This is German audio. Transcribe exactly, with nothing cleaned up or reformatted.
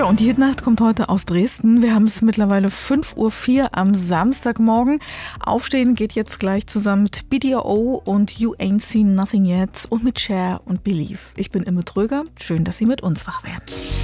Ja, und die Hitnacht kommt heute aus Dresden. Wir haben es mittlerweile fünf Uhr vier am Samstagmorgen. Aufstehen geht jetzt gleich zusammen mit B D O und You Ain't Seen Nothing Yet und mit Cher und Believe. Ich bin Imme Tröger. Schön, dass Sie mit uns wach werden.